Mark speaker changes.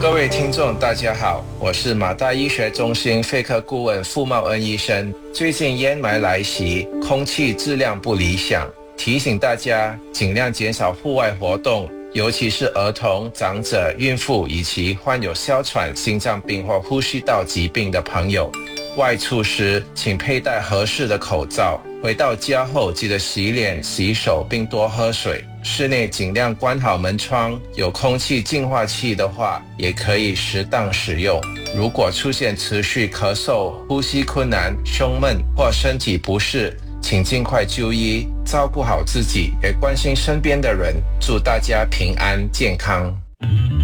Speaker 1: 各位听众，大家好，我是马大医学中心肺科顾问傅茂恩医生。最近烟霾来袭，空气质量不理想，提醒大家尽量减少户外活动，尤其是儿童、长者、孕妇以及患有哮喘、心脏病或呼吸道疾病的朋友。外出时，请佩戴合适的口罩。回到家后，记得洗脸、洗手，并多喝水。室内尽量关好门窗，有空气净化器的话，也可以适当使用。如果出现持续咳嗽、呼吸困难、胸闷或身体不适，请尽快就医，照顾好自己，也关心身边的人。祝大家平安健康。